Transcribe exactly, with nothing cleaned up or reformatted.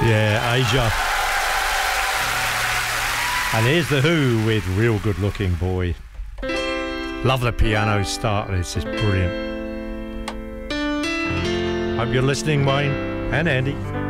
Yeah, Asia. And here's The Who with Real Good Looking Boy. Love the piano start. This is brilliant. Hope you're listening, Wayne and Andy.